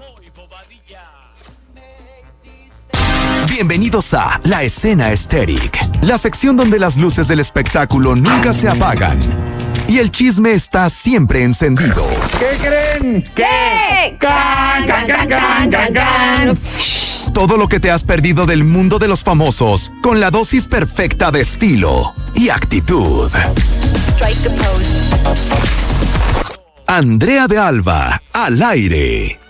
Bienvenidos a La Escena Estéril, la sección donde las luces del espectáculo nunca se apagan y el chisme está siempre encendido. ¿Qué creen? ¿Qué? Can. Todo lo que te has perdido del mundo de los famosos, con la dosis perfecta de estilo y actitud. Andrea de Alba, al aire.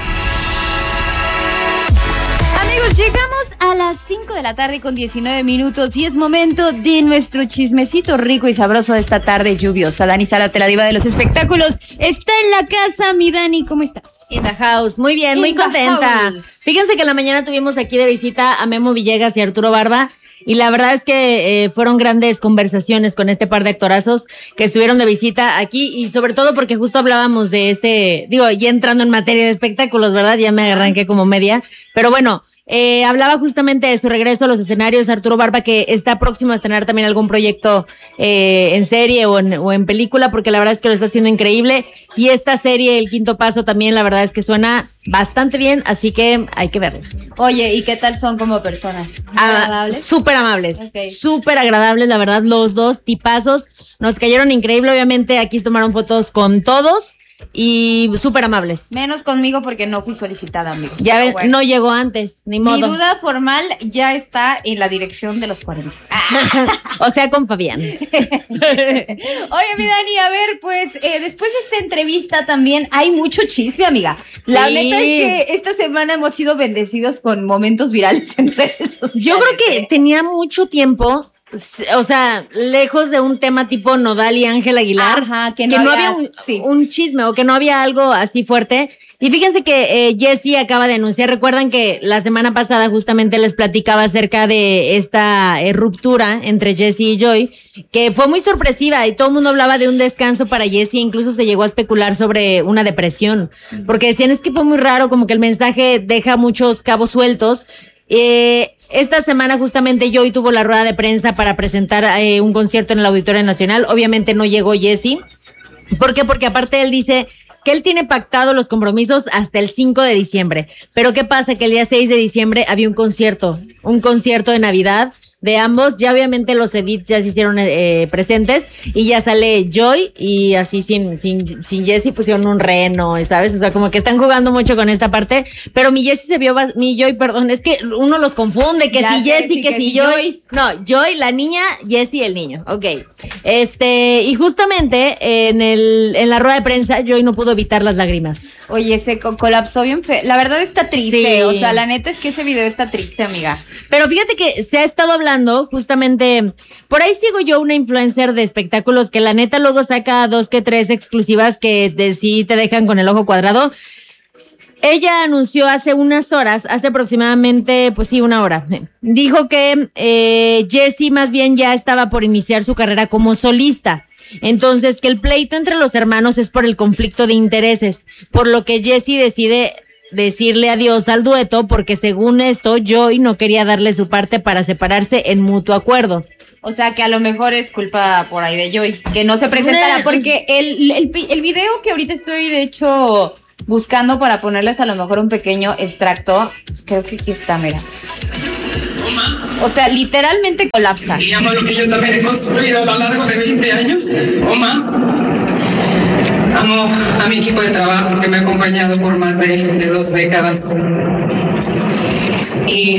Llegamos a las 5 de la tarde con 19 minutos y es momento de nuestro chismecito rico y sabroso de esta tarde lluviosa. Dani Zárate, la diva de los espectáculos, está en la casa. Mi Dani, ¿cómo estás? In the house, muy bien, muy contenta. Fíjense que en la mañana tuvimos aquí de visita a Memo Villegas y Arturo Barba. Y la verdad es que fueron grandes conversaciones con este par de actorazos que estuvieron de visita aquí y sobre todo porque justo hablábamos de ya entrando en materia de espectáculos, ¿verdad? Ya me arranqué como media. Pero bueno, hablaba justamente de su regreso a los escenarios, Arturo Barba, que está próximo a estrenar también algún proyecto en serie o en película, porque la verdad es que lo está haciendo increíble. Y esta serie, El Quinto Paso, también la verdad es que suena bastante bien, así que hay que verla. Oye, ¿y qué tal son como personas? ¿Agradables? Súper amables, okay. Súper agradables, la verdad, los dos tipazos. Nos cayeron increíble, obviamente aquí tomaron fotos con todos. Y súper amables. Menos conmigo porque no fui solicitada, amigos. Ya ven, bueno. No llegó antes, ni modo. Mi duda formal ya está en la dirección de los 40. O sea, con Fabián. Oye, mi Dani, a ver, pues después de esta entrevista también hay mucho chisme, amiga. La neta es que esta semana hemos sido bendecidos con momentos virales en redes sociales. Yo creo que tenía mucho tiempo, o sea, lejos de un tema tipo Nodal y Ángel Aguilar, ajá, que no había un chisme o que no había algo así fuerte. Y fíjense que Jessie acaba de anunciar, recuerdan que la semana pasada justamente les platicaba acerca de esta ruptura entre Jessie y Joy, que fue muy sorpresiva y todo el mundo hablaba de un descanso para Jessie, incluso se llegó a especular sobre una depresión, porque decían es que fue muy raro, como que el mensaje deja muchos cabos sueltos. Esta semana justamente Joy tuvo la rueda de prensa para presentar un concierto en el Auditorio Nacional. Obviamente no llegó Jessie. ¿Por qué? Porque aparte él dice que él tiene pactado los compromisos hasta el 5 de diciembre. Pero ¿qué pasa? Que el día 6 de diciembre había un concierto de Navidad de ambos. Ya obviamente los edits ya se hicieron presentes y ya sale Joy y así sin Jessie pusieron un reno, ¿sabes? O sea, como que están jugando mucho con esta parte, pero mi Joy, perdón, es que uno los confunde, que ya si Jessie, que si Joy. No, Joy, la niña, Jessie, el niño. Ok. Y justamente en la rueda de prensa Joy no pudo evitar las lágrimas. Oye, se colapsó bien feo. La verdad está triste, sí. O sea, la neta es que ese video está triste, amiga. Pero fíjate que se ha estado hablando justamente, por ahí sigo yo una influencer de espectáculos que la neta luego saca 2 que 3 exclusivas que sí te dejan con el ojo cuadrado. Ella anunció hace unas horas, hace aproximadamente, pues sí, 1 hora, dijo que Jessie más bien ya estaba por iniciar su carrera como solista. Entonces, que el pleito entre los hermanos es por el conflicto de intereses, por lo que Jessie decide decirle adiós al dueto porque según esto Joy no quería darle su parte para separarse en mutuo acuerdo. O sea que a lo mejor es culpa por ahí de Joy, que no se presentara, porque el video que ahorita estoy de hecho buscando para ponerles a lo mejor un pequeño extracto, creo que aquí está, mira. O sea, literalmente colapsa. Y amo lo que yo también he construido a lo largo de 20 años o más. Amo a mi equipo de trabajo que me ha acompañado por más de 2 décadas. Y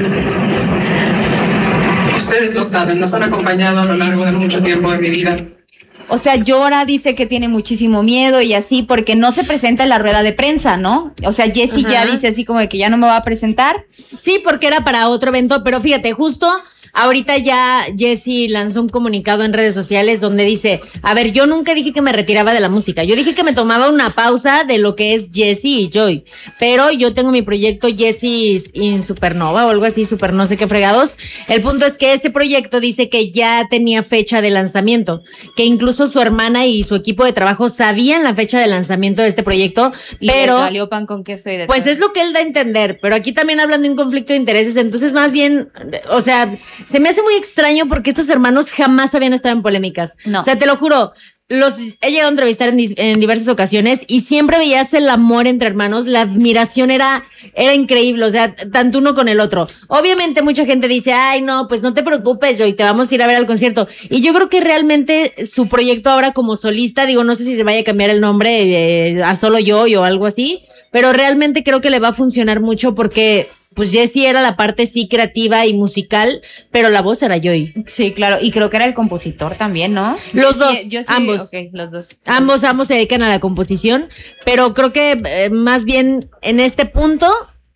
ustedes lo saben, nos han acompañado a lo largo de mucho tiempo de mi vida. O sea, llora, dice que tiene muchísimo miedo y así, porque no se presenta en la rueda de prensa, ¿no? O sea, Jessie ya dice así como de que ya no me va a presentar. Sí, porque era para otro evento, pero fíjate, justo ahorita ya Jessie lanzó un comunicado en redes sociales donde dice, a ver, yo nunca dije que me retiraba de la música, yo dije que me tomaba una pausa de lo que es Jessie y Joy, pero yo tengo mi proyecto Jessie in Supernova o algo así, super no sé qué fregados. El punto es que ese proyecto dice que ya tenía fecha de lanzamiento, que incluso su hermana y su equipo de trabajo sabían la fecha de lanzamiento de este proyecto, pero les valió pan con queso y de pues todo. Es lo que él da a entender, pero aquí también hablan de un conflicto de intereses, entonces más bien, o sea, se me hace muy extraño porque estos hermanos jamás habían estado en polémicas. No. O sea, te lo juro, he llegado a entrevistar en diversas ocasiones y siempre veías el amor entre hermanos, la admiración era increíble, o sea, tanto uno con el otro. Obviamente mucha gente dice, ay no, pues no te preocupes, Joy, te vamos a ir a ver al concierto. Y yo creo que realmente su proyecto ahora como solista, digo, no sé si se vaya a cambiar el nombre a solo Joy o algo así, pero realmente creo que le va a funcionar mucho porque pues Jessie era la parte sí creativa y musical, pero la voz era Joy. Sí, claro, y creo que era el compositor también, ¿no? Los dos, ambos. Okay, los dos. Ambos se dedican a la composición, pero creo que más bien en este punto,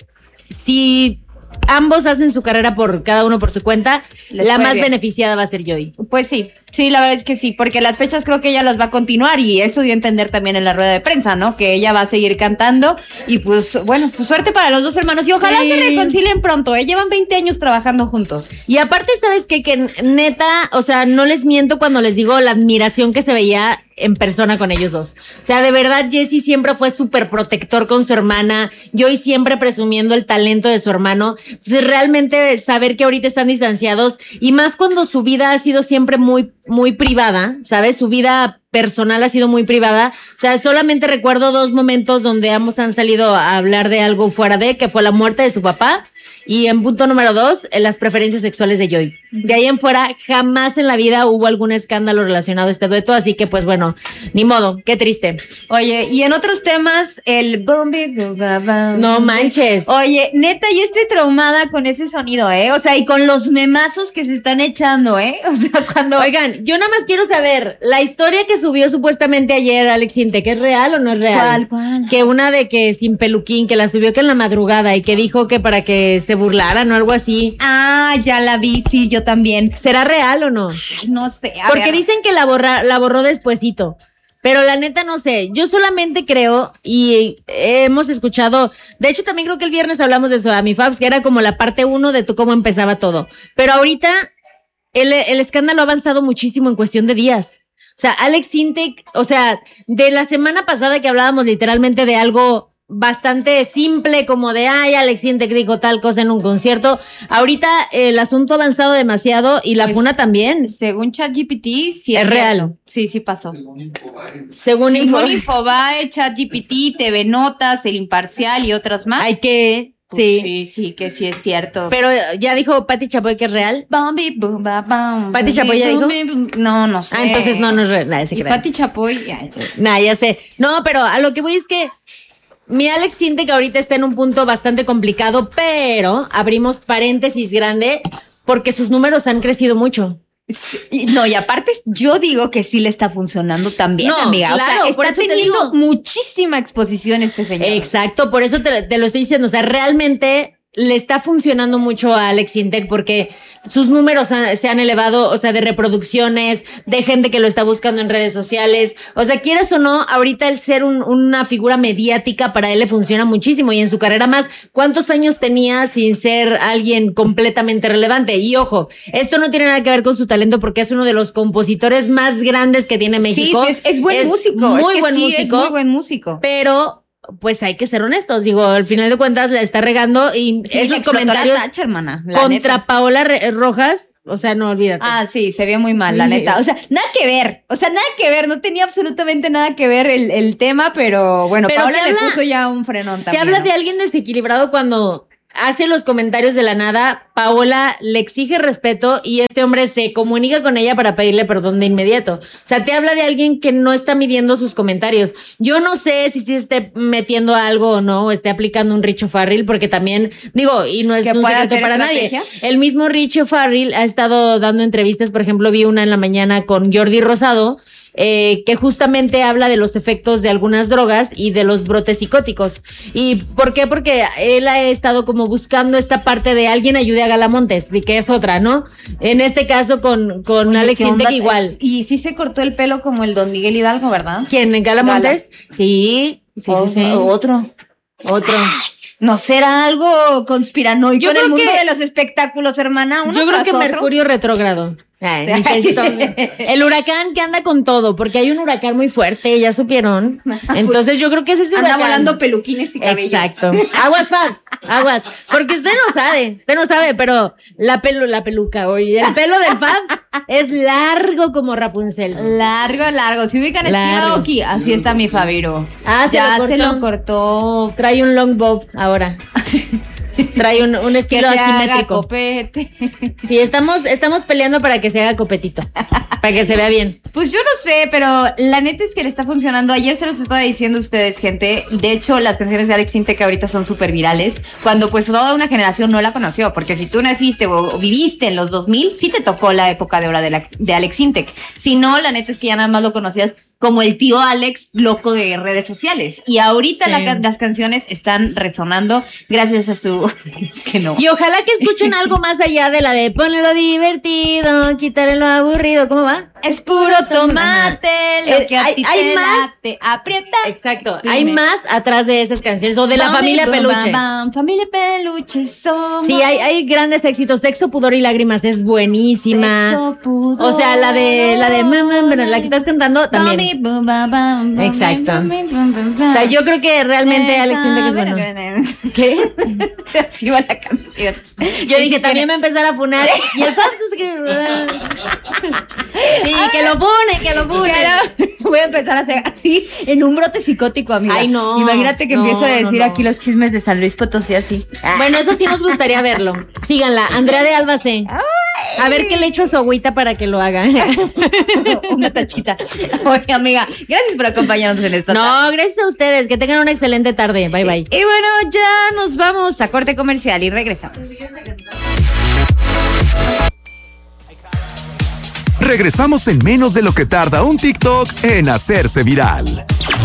si ambos hacen su carrera por cada uno por su cuenta, la más beneficiada va a ser Joy. Pues sí, la verdad es que sí, porque las fechas creo que ella las va a continuar y eso dio a entender también en la rueda de prensa, ¿no? Que ella va a seguir cantando y pues bueno, pues suerte para los dos hermanos y ojalá se reconcilien pronto, llevan 20 años trabajando juntos. Y aparte, ¿sabes qué? Que neta, o sea, no les miento cuando les digo la admiración que se veía en persona con ellos dos. O sea, de verdad, Jessie siempre fue súper protector con su hermana, Joy siempre presumiendo el talento de su hermano. Entonces, realmente saber que ahorita están distanciados y más cuando su vida ha sido siempre muy, muy privada, ¿sabes? Su vida personal ha sido muy privada. O sea, solamente recuerdo 2 momentos donde ambos han salido a hablar de algo fuera de, que fue la muerte de su papá. Y en punto número 2, las preferencias sexuales de Joy. De ahí en fuera, jamás en la vida hubo algún escándalo relacionado a este dueto, así que pues bueno, ni modo, qué triste. Oye, y en otros temas, el no manches. Oye, neta, yo estoy traumada con ese sonido, O sea, y con los memazos que se están echando, O sea, cuando... Oigan, yo nada más quiero saber, la historia que subió supuestamente ayer Alex Intec, ¿es real o no es real? ¿Cuál? Que una de que sin peluquín, que la subió que en la madrugada y que dijo que para que se burlaran o algo así. Ah, ya la vi, sí, yo también. ¿Será real o no? Ay, no sé. Porque dicen que la borró despuesito. Pero la neta no sé. Yo solamente creo y hemos escuchado. De hecho, también creo que el viernes hablamos de Soami Fabs, que era como la parte 1 de cómo empezaba todo. Pero ahorita el escándalo ha avanzado muchísimo en cuestión de días. O sea, Alex Intec, o sea, de la semana pasada que hablábamos literalmente de algo bastante simple, como de, ay, Alex Intec dijo tal cosa en un concierto. Ahorita el asunto ha avanzado demasiado y la funa también. Según ChatGPT, sí es real. Sí pasó. Según Infobae, ChatGPT, TV Notas, El Imparcial y otras más. Hay que... Sí, que sí es cierto. Pero ya dijo Pati Chapoy que es real. ¿Pati Chapoy ya dijo? No sé. Ah, entonces no es real. Nada, y Pati Chapoy, ya sé. No, pero a lo que voy es que mi Alex siente que ahorita está en un punto bastante complicado, pero abrimos paréntesis grande porque sus números han crecido mucho. No, y aparte yo digo que sí le está funcionando también, amiga. Claro, o sea, está teniendo muchísima exposición este señor. Exacto, por eso te lo estoy diciendo. O sea, realmente le está funcionando mucho a Alex Intec porque sus números se han elevado, o sea, de reproducciones, de gente que lo está buscando en redes sociales. O sea, quieras o no, ahorita el ser una figura mediática para él le funciona muchísimo. Y en su carrera más, ¿cuántos años tenía sin ser alguien completamente relevante? Y ojo, esto no tiene nada que ver con su talento porque es uno de los compositores más grandes que tiene México. Sí, es buen músico. Muy buen músico. Es muy buen músico. Pero pues hay que ser honestos, digo, al final de cuentas la está regando y esos comentarios tacha, hermana, contra neta. Paola Rojas, o sea, no olvídate. Ah, sí, se vio muy mal, la neta. O sea, nada que ver, no tenía absolutamente nada que ver el tema, pero bueno, Paola le puso ya un frenón también. Te habla de alguien desequilibrado cuando hace los comentarios de la nada, Paola le exige respeto y este hombre se comunica con ella para pedirle perdón de inmediato. O sea, te habla de alguien que no está midiendo sus comentarios. Yo no sé si esté metiendo algo o no, o esté aplicando un Richo Farrell, porque también, digo, y no es un secreto para nadie. El mismo Richo Farrell ha estado dando entrevistas, por ejemplo, vi una en la mañana con Jordi Rosado, que justamente habla de los efectos de algunas drogas y de los brotes psicóticos. ¿Y por qué? Porque él ha estado como buscando esta parte de alguien ayude a Galamontes, y que es otra, ¿no? En este caso con Alex Intec igual. Y sí se cortó el pelo como el Don Miguel Hidalgo, ¿verdad? ¿Quién? ¿En Galamontes? Sí. Otro. ¿No será algo conspiranoico en el mundo de los espectáculos, hermana? Yo creo que Mercurio retrógrado. El huracán que anda con todo, porque hay un huracán muy fuerte, ya supieron. Entonces yo creo que ese es el huracán. Anda volando peluquines y cabellos. Exacto. Aguas Fabs. Aguas, porque usted no sabe, pero la peluca, oye, el pelo del Fabs es largo como Rapunzel. Largo. Si ubican Steve Aoki, así está mi Fabiro. Se lo cortó. Trae un long bob ahora. Trae un estilo que se asimétrico. haga copete. Sí, estamos peleando para que se haga copetito, para que se vea bien. Pues yo no sé, pero la neta es que le está funcionando. Ayer se los estaba diciendo a ustedes, gente. De hecho, las canciones de Alex Intec ahorita son súper virales, cuando pues toda una generación no la conoció, porque si tú naciste o viviste en los 2000, sí te tocó la época de oro de Alex Intec. Si no, la neta es que ya nada más lo conocías como el tío Alex loco de redes sociales. Y ahorita las canciones están resonando gracias a su... Es que no. Y ojalá que escuchen algo más allá de la de ponle lo divertido, quítale lo aburrido. ¿Cómo va? Es puro tomate, lo que a ti te late, aprieta. Exacto. Hay más atrás de esas canciones. O de la familia Peluche. Familia Peluche somos. Sí, hay grandes éxitos. Sexo, pudor y lágrimas es buenísima. Sexo, pudor. O sea, la de la que estás cantando también. Exacto. O sea, yo creo que realmente Alex Intec es bueno. ¿Qué? Así va la canción. Yo dije, también va a empezar a funar. Y el Fabs no sé qué. Sí, que lo pune. Voy a empezar a hacer así en un brote psicótico, amiga. Ay, no. Imagínate que empiezo a decir aquí los chismes de San Luis Potosí así. Bueno, eso sí nos gustaría verlo. Síganla, Andrea de Albacé. A ver qué le echo a su agüita para que lo haga. Una tachita. Oye, amiga, gracias por acompañarnos en esta tarde. No, gracias a ustedes. Que tengan una excelente tarde. Bye, bye. Y bueno, ya nos vamos a corte comercial y regresamos. Regresamos en menos de lo que tarda un TikTok en hacerse viral.